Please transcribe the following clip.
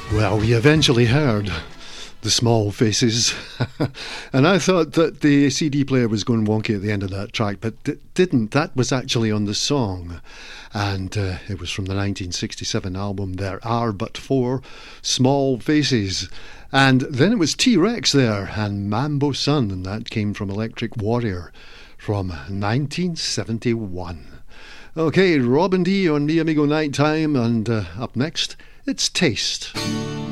Well, we eventually heard the Small Faces, and I thought that the CD player was going wonky at the end of that track, but it didn't. That was actually on the song, and it was from the 1967 album There Are But Four Small Faces. And then it was T-Rex there, and Mambo Sun, and that came from Electric Warrior from 1971. Okay, Robin D on Me Amigo Nighttime, and up next, it's Taste.